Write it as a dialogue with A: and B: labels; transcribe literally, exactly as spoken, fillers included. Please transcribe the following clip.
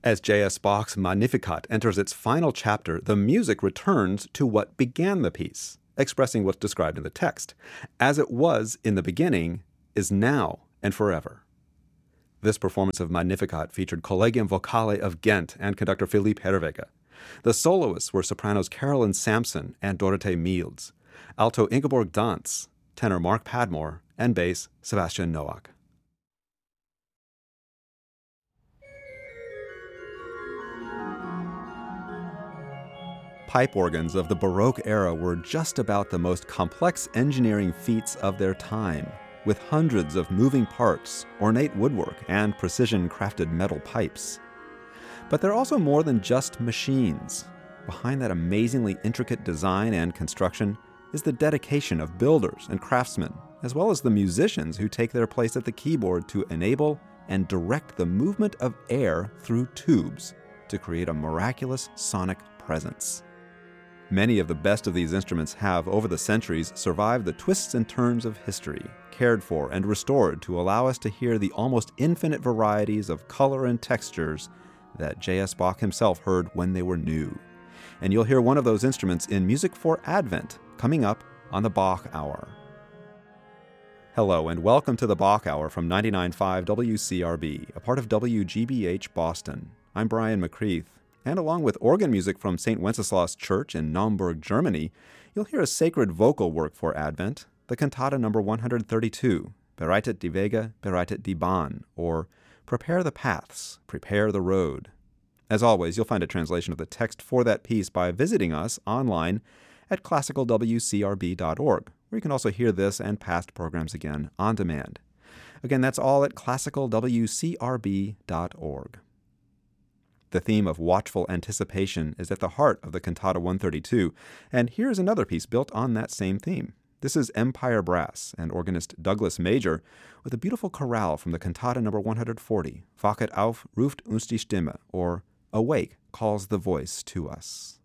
A: As J S. Bach's Magnificat enters its final chapter, the music returns to what began the piece, expressing what's described in the text. As it was in the beginning, is now and forever. This performance of Magnificat featured Collegium Vocale of Ghent and conductor Philippe Herreweghe. The soloists were sopranos Carolyn Sampson and Dorothee Miels, alto Ingeborg Dantz, tenor Mark Padmore, and bass Sebastian Nowak. Pipe organs of the Baroque era were just about the most complex engineering feats of their time, with hundreds of moving parts, ornate woodwork, and precision-crafted metal pipes. But they're also more than just machines. Behind that amazingly intricate design and construction is the dedication of builders and craftsmen, as well as the musicians who take their place at the keyboard to enable and direct the movement of air through tubes to create a miraculous sonic presence. Many of the best of these instruments have, over the centuries, survived the twists and turns of history, cared for and restored to allow us to hear the almost infinite varieties of color and textures that J S. Bach himself heard when they were new. And you'll hear one of those instruments in Music for Advent, coming up on the Bach Hour. Hello, and welcome to the Bach Hour from ninety-nine point five W C R B, a part of W G B H Boston. I'm Brian McCreath. And along with organ music from Saint Wenceslas Church in Naumburg, Germany, you'll hear a sacred vocal work for Advent, the cantata number one hundred thirty-two, Bereitet die Wege, bereitet die Bahn, or Prepare the Paths, Prepare the Road. As always, you'll find a translation of the text for that piece by visiting us online at classical w c r b dot org, where you can also hear this and past programs again on demand. Again, that's all at classical w c r b dot org. The theme of watchful anticipation is at the heart of the Cantata one thirty-two, and here's another piece built on that same theme. This is Empire Brass and organist Douglas Major with a beautiful chorale from the Cantata number one hundred forty, Wachet auf, ruft uns die Stimme, or Awake calls the voice to us.